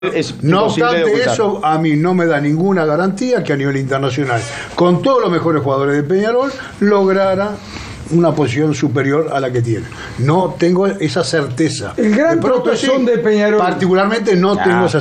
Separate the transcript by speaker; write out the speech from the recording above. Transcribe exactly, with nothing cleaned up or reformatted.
Speaker 1: Es
Speaker 2: No
Speaker 1: imposible de
Speaker 2: obstante
Speaker 1: ocultar.
Speaker 2: eso, a mí no me da ninguna garantía que a nivel internacional, con todos los mejores jugadores de Peñarol, lograra una posición superior a la que tiene. No tengo esa certeza.
Speaker 3: El gran
Speaker 2: De pronto
Speaker 3: tropezón
Speaker 2: sí,
Speaker 3: de Peñarol.
Speaker 2: particularmente no
Speaker 1: Ah.
Speaker 2: tengo esa